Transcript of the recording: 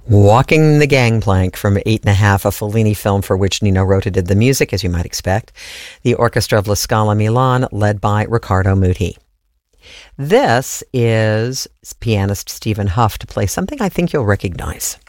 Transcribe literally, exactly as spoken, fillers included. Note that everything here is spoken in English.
Walking the Gangplank from Eight and a Half, a Fellini film for which Nino Rota did the music, as you might expect. The Orchestra of La Scala Milan, led by Riccardo Muti. This is pianist Stephen Hough to play something I think you'll recognize.